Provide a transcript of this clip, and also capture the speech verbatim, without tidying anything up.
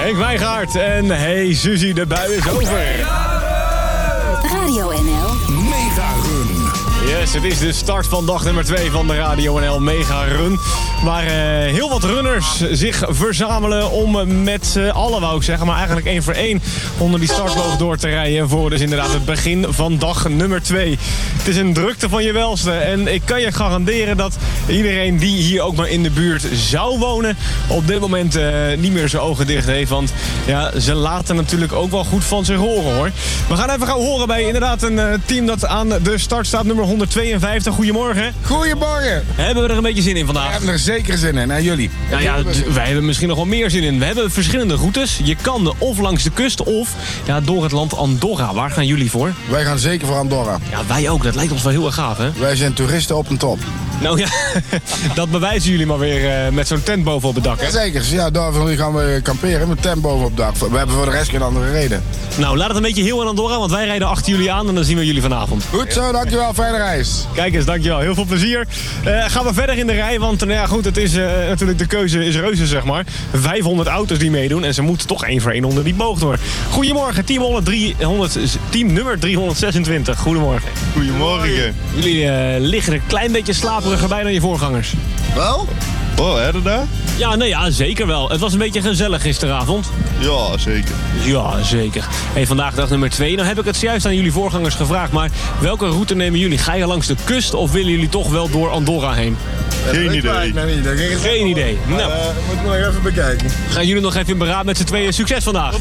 Henk Wijngaard en hey Suzy, de bui is over. Radio N L Mega Run. Yes, het is de start van dag nummer twee van de Radio N L Mega Run. Waar uh, heel wat runners zich verzamelen om met z'n allen, wou ik zeggen, maar eigenlijk één voor één onder die startboog door te rijden voor dus inderdaad het begin van dag nummer twee. Het is een drukte van je welste en ik kan je garanderen dat iedereen die hier ook maar in de buurt zou wonen op dit moment uh, niet meer zijn ogen dicht heeft. Want ja, ze laten natuurlijk ook wel goed van zich horen, hoor. We gaan even gaan horen bij inderdaad een uh, team dat aan de start staat, nummer honderdtweeënvijftig. Goedemorgen. Goedemorgen. Hebben we er een beetje zin in vandaag? We hebben er zeker zin in. En jullie? Nou ja, d- wij hebben misschien nog wel meer zin in. We hebben verschillende routes. Je kan of langs de kust of ja, door het land Andorra. Waar gaan jullie voor? Wij gaan zeker voor Andorra. Ja, wij ook. Dat lijkt ons wel heel erg gaaf, hè? Wij zijn toeristen op een top. Nou ja, dat bewijzen jullie maar weer uh, met zo'n tent boven op het dak, hè? Zeker. Ja, daarvoor gaan we kamperen met tent boven op het dak. We hebben voor de rest geen andere reden. Nou, laat het een beetje heel in Andorra, want wij rijden achter jullie aan en dan zien we jullie vanavond. Goed zo, dankjewel. Fijne reis. Kijk eens, dankjewel. Heel veel plezier. Uh, gaan we verder in de rij, want nou ja, goed, het is uh, natuurlijk de keuze is reuze, zeg maar. vijfhonderd auto's die meedoen en ze moeten toch één voor één onder die boog door. Goedemorgen, team, honderd, team nummer driehonderdzesentwintig. Goedemorgen. Goedemorgen. Jullie uh, liggen er een klein beetje slaperiger bij dan je voorgangers. Wel? Oh, hè, daar? Ja, nee, ja, zeker wel. Het was een beetje gezellig gisteravond. Ja, zeker. Ja, zeker. Hey, vandaag dag nummer twee. Nou heb ik het zojuist aan jullie voorgangers gevraagd, maar welke route nemen jullie? Ga je langs de kust of willen jullie toch wel door Andorra heen? Geen idee. Geen idee. Nou, Uh, moeten we nog even bekijken. gaan jullie nog even in beraad met z'n tweeën. Succes vandaag.